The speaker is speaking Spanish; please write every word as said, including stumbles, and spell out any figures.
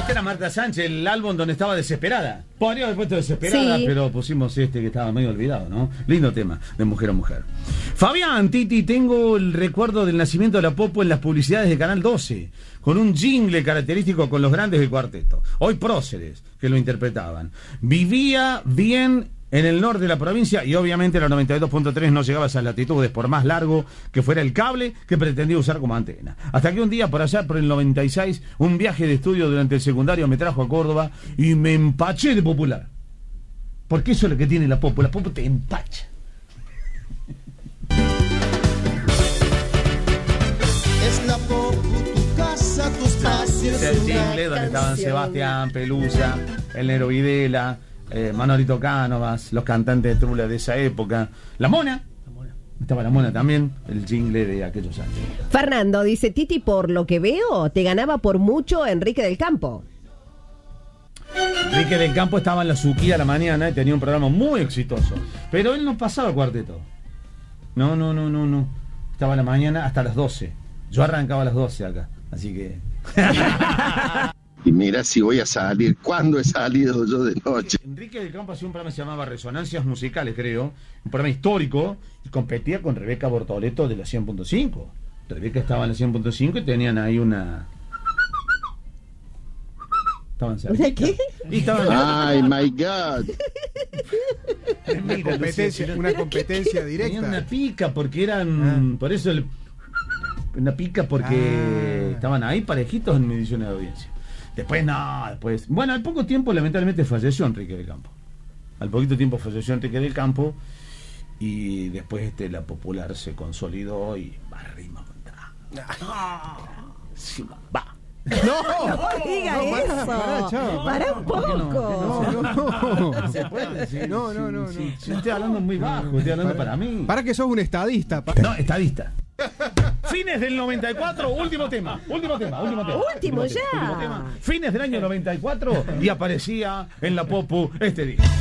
Esta era Marta Sánchez, el álbum donde estaba Desesperada. Podríamos haber puesto Desesperada, Sí. pero pusimos este que estaba medio olvidado, ¿no? Lindo tema, de Mujer a Mujer. Fabián, Titi, tengo el recuerdo del nacimiento de la Popo en las publicidades de Canal doce, con un jingle característico con los grandes del cuarteto. Hoy próceres que lo interpretaban. Vivía bien en el norte de la provincia y obviamente la noventa y dos punto tres no llegaba a esas latitudes por más largo que fuera el cable que pretendía usar como antena. Hasta que un día por allá por el noventa y seis un viaje de estudio durante el secundario me trajo a Córdoba y me empaché de popular. Porque eso es lo que tiene la Popo, la Popo te empacha. Es la Popo, tu casa, tu espacio. Es el jingle donde estaban Sebastián, Pelusa, el Nero Videla, Eh, Manolito Cánovas, los cantantes de Trula de esa época. La Mona. La Mona. Estaba la Mona también, el jingle de aquellos años. Fernando dice, Titi, por lo que veo, te ganaba por mucho Enrique del Campo. Enrique del Campo estaba en la Suquía a la mañana y tenía un programa muy exitoso. Pero él no pasaba cuarteto. No, no, no, no, no. Estaba a la mañana hasta las doce. Yo arrancaba a las doce acá. Así que... Y mira si voy a salir. ¿Cuándo he salido yo de noche? Enrique del Campo hacía un programa que se llamaba Resonancias Musicales, creo. Un programa histórico. Y competía con Rebeca Bortoleto de la cien punto cinco. Rebeca estaba en la cien punto cinco y tenían ahí una... Estaban cerquita. ¿Qué? Y estaban... Ay, my God. Mira, competencia, Lucía, una competencia tenían directa. una pica porque eran... Por eso... el- una pica porque Ah. estaban ahí parejitos en mediciones de audiencia. Después no, después... Bueno, al poco tiempo lamentablemente falleció Enrique del Campo. Al poquito tiempo falleció Enrique del Campo y después este, la popular se consolidó y va arriba. Sí, va. No, No diga no, pará, eso. pará, chao. Pará un poco. No, no, no. Se puede decir, No, no, sí, no, sí. no. Yo estoy hablando muy bajo, estoy hablando para, mí. Para que sos un estadista. pa- No, estadista. Fines del noventa y cuatro, último tema, último tema, último tema. Último ya. tema, último tema. Fines del año noventa y cuatro y aparecía en la Popu este día.